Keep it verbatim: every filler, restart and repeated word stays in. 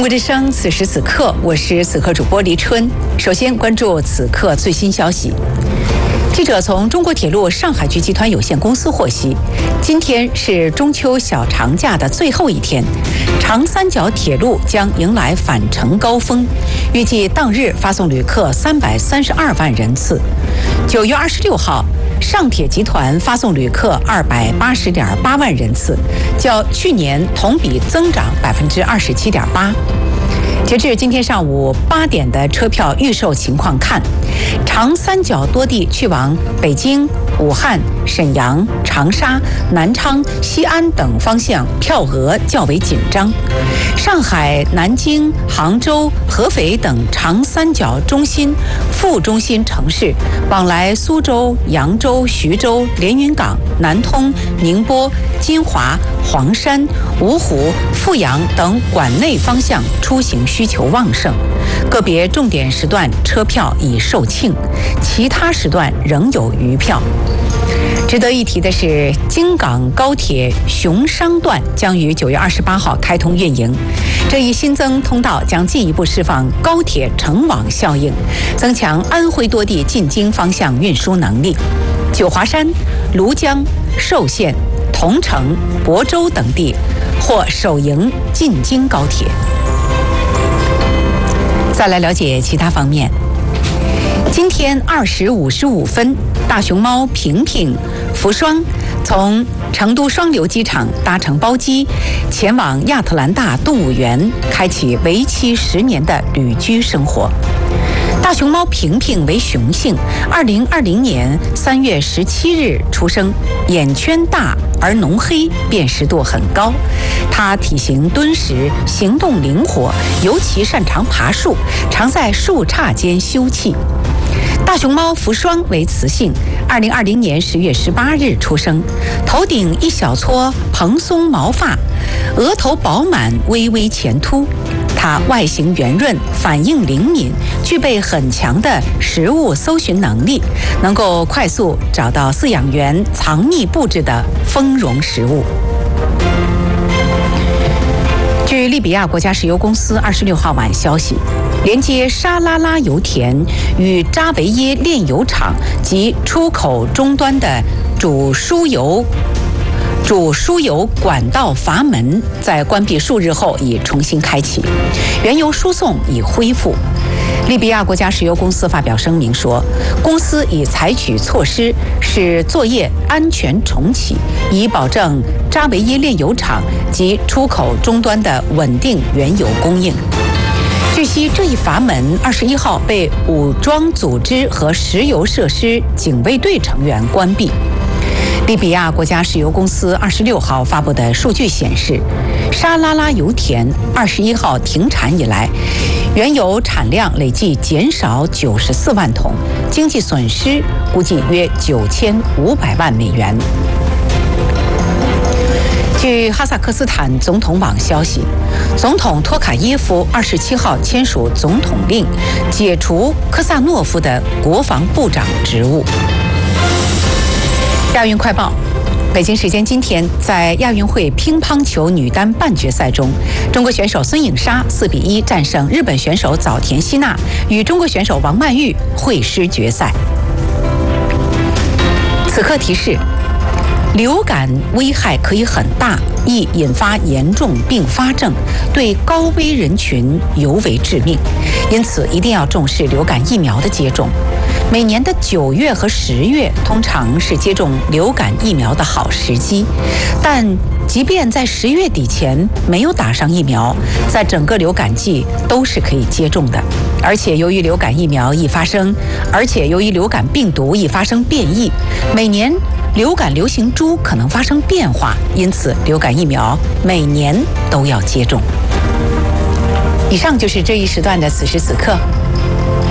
国之声，此时此刻，我是此刻主播黎春。首先关注此刻最新消息。记者从中国铁路上海局集团有限公司获悉，今天是中秋小长假的最后一天，长三角铁路将迎来返程高峰，预计当日发送旅客三百三十二万人次。九月二十六号，上铁集团发送旅客二百八十点八万人次，较去年同比增长百分之二十七点八。截至今天上午八点的车票预售情况看，长三角多地去往北京、武汉、沈阳、长沙、南昌、西安等方向票额较为紧张。上海、南京、杭州、合肥等长三角中心、副中心城市往来苏州、扬州、徐州、连云港、南通、宁波、金华、黄山、芜湖、阜阳等管内方向出行需求旺盛，个别重点时段车票已售罄，其他时段仍有余票。值得一提的是，京港高铁熊商段将于九月二十八号开通运营，这一新增通道将进一步释放高铁城网效应，增强安徽多地进京方向运输能力。九华山、庐江、寿县、桐城、亳州等地或首迎进京高铁。再来了解其他方面。今天二时五十五分，大熊猫平平、福双从成都双流机场搭乘包机前往亚特兰大动物园，开启为期十年的旅居生活。大熊猫平平为雄性，二零二零年三月十七日出生，眼圈大而浓黑，辨识度很高。它体型敦实，行动灵活，尤其擅长爬树，常在树杈间休憩。大熊猫福双为雌性，二零二零年十月十八日出生，头顶一小撮蓬松毛发，额头饱满，微微前凸。它外形圆润，反应灵敏，具备很强的食物搜寻能力，能够快速找到饲养员藏匿布置的丰容食物。据利比亚国家石油公司二十六号晚消息，连接沙拉拉油田与扎维耶炼油厂及出口终端的主输油主输油管道阀门在关闭数日后已重新开启，原油输送已恢复。利比亚国家石油公司发表声明说，公司已采取措施使作业安全重启，以保证扎维耶炼油厂及出口终端的稳定原油供应。据悉，这一阀门二十一号被武装组织和石油设施警卫队成员关闭。利比亚国家石油公司二十六号发布的数据显示，沙拉拉油田二十一号停产以来，原油产量累计减少九十四万桶，经济损失估计约九千五百万美元。据哈萨克斯坦总统网消息，总统托卡耶夫二十七号签署总统令，解除科萨诺夫的国防部长职务。亚运快报，北京时间今天，在亚运会乒乓球女单半决赛中，中国选手孙颖莎四比一战胜日本选手早田希娜，与中国选手王曼玉会师决赛。此刻提示：流感危害可以很大，易引发严重并发症，对高危人群尤为致命，因此一定要重视流感疫苗的接种。每年的九月和十月通常是接种流感疫苗的好时机，但即便在十月底前没有打上疫苗，在整个流感季都是可以接种的。而且由于流感疫苗易发生，而且由于流感病毒易发生变异，每年流感流行株可能发生变化，因此流感疫苗每年都要接种。以上就是这一时段的此时此刻。